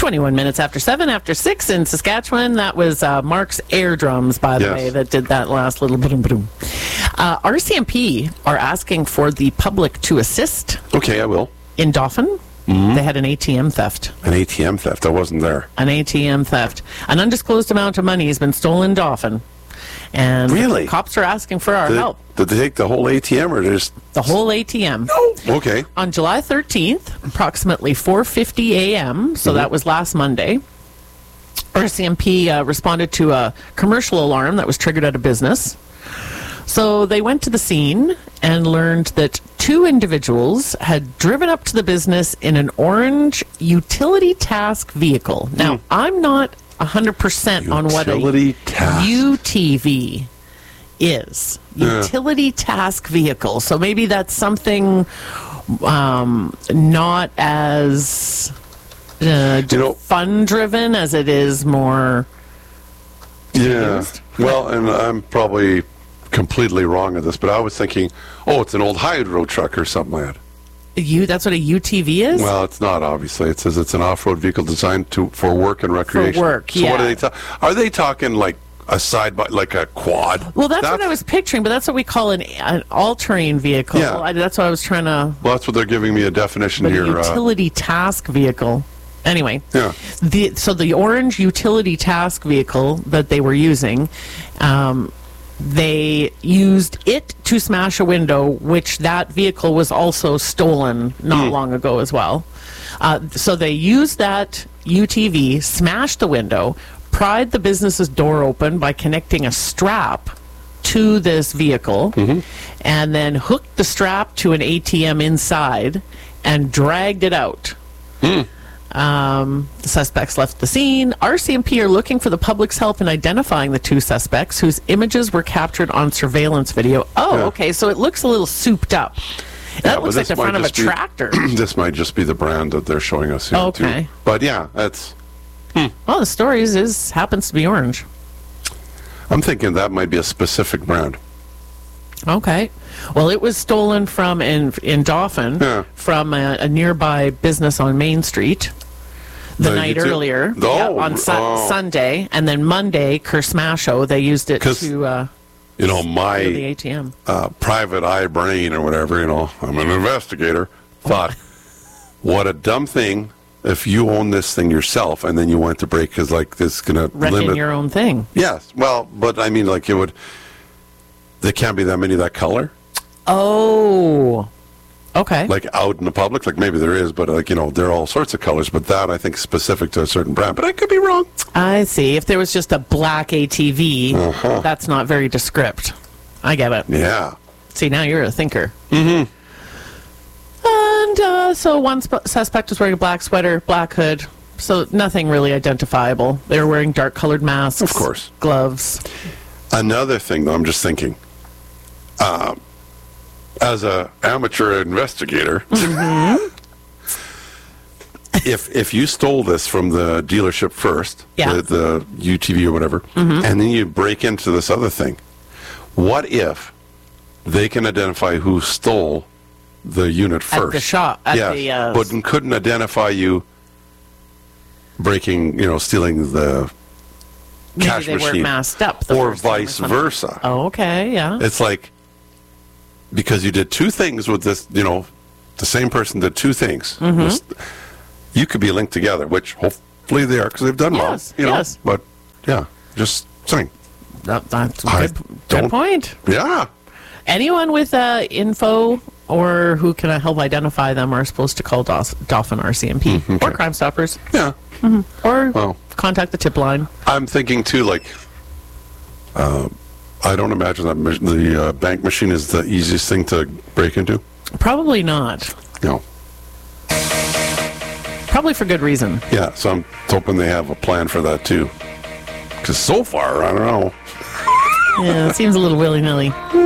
21 minutes after 7, after 6 in Saskatchewan. That was Mark's air drums, by the way, that did that last little boom. RCMP are asking for the public to assist. Okay, I will. In Dauphin, they had an ATM theft. An ATM theft? I wasn't there. An ATM theft. An undisclosed amount of money has been stolen in Dauphin. And really? Cops are asking for our help. Did they take the whole ATM or just... The whole ATM. No. Okay. On July 13th, approximately 4:50 a.m., so that was last Monday, RCMP responded to a commercial alarm that was triggered at a business. So they went to the scene and learned that 2 individuals had driven up to the business in an orange utility task vehicle. Now, I'm not 100% on what a UTV is. Utility task vehicle. So maybe that's something not as fun-driven as it is more used. Well, and I'm probably completely wrong at this, but I was thinking, it's an old hydro truck or something like that. That's what a UTV is? Well, it's not, obviously. It says it's an off-road vehicle designed for work and recreation. For work, so what are they are they talking like a like a quad? Well, that's what I was picturing, but that's what we call an all-terrain vehicle. Yeah. That's what I was trying to... Well, that's what they're giving me a definition here. A utility task vehicle. Anyway, so the orange utility task vehicle that they were using, they used it to smash a window, which that vehicle was also stolen not long ago as well. So they used that UTV, smashed the window, pried the business's door open by connecting a strap to this vehicle, and then hooked the strap to an ATM inside and dragged it out. The suspects left the scene. RCMP are looking for the public's help in identifying the 2 suspects whose images were captured on surveillance video. Okay, so it looks a little souped up. That looks like the front of a tractor. This might just be the brand that they're showing us here, too. But yeah, that's... Well, the story happens to be orange. I'm thinking that might be a specific brand. Okay. Well, it was stolen from in Dauphin from a nearby business on Main Street the night earlier on Sunday, and then Monday, Kersmasho, they used it to my the ATM. Private eye brain or whatever, I'm an investigator, thought, what a dumb thing if you own this thing yourself and then you want to break, because this is going to limit your own thing. Yes. Well, but I mean, there can't be that many of that color. Oh, okay. Like out in the public, maybe there is, but there are all sorts of colors. But that I think is specific to a certain brand. But I could be wrong. I see. If there was just a black ATV, that's not very descript. I get it. Yeah. See, now you're a thinker. And so one suspect was wearing a black sweater, black hood. So nothing really identifiable. They were wearing dark-colored masks. Of course. Gloves. Another thing, though, I'm just thinking. As an amateur investigator, if you stole this from the dealership first, the UTV or whatever, and then you break into this other thing, what if they can identify who stole the unit first? At the shop. But couldn't identify you stealing the cash machine. Maybe they weren't masked up. Or vice versa. Oh, okay, yeah. It's because you did 2 things with this, the same person did 2 things. You could be linked together, which hopefully they are because they've done well. Yes. But, just saying. That's a good point. Yeah. Anyone with info or who can help identify them are supposed to call Dauphin RCMP or Crime Stoppers. Yeah. Or contact the tip line. I'm thinking, too, I don't imagine that the bank machine is the easiest thing to break into. Probably not. No. Probably for good reason. Yeah, so I'm hoping they have a plan for that, too. Because so far, I don't know. Yeah, it seems a little willy-nilly.